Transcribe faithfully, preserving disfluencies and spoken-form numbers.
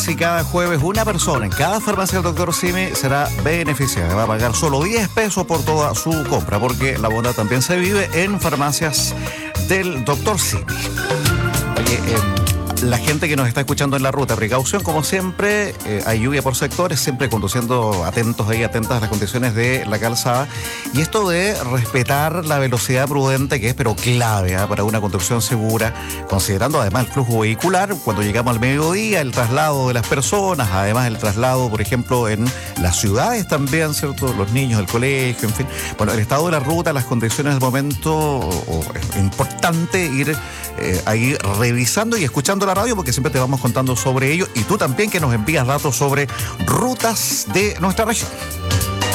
y cada jueves una persona en cada farmacia del doctor Simi será beneficiada. Va a pagar solo diez pesos por toda su compra, porque la bondad también se vive en farmacias del doctor Simi. Oye, eh, la gente que nos está escuchando en la ruta, precaución como siempre, eh, hay lluvia por sectores, siempre conduciendo atentos ahí, atentas a las condiciones de la calzada. Y esto de respetar la velocidad prudente, que es pero clave ¿eh? para una conducción segura, considerando además el flujo vehicular, cuando llegamos al mediodía, el traslado de las personas, además el traslado, por ejemplo, en las ciudades también, ¿cierto? Los niños del colegio, en fin. Bueno, el estado de la ruta, las condiciones del momento, o, o, es importante ir eh, ahí revisando y escuchando la radio, porque siempre te vamos contando sobre ello, y tú también que nos envías datos sobre rutas de nuestra región.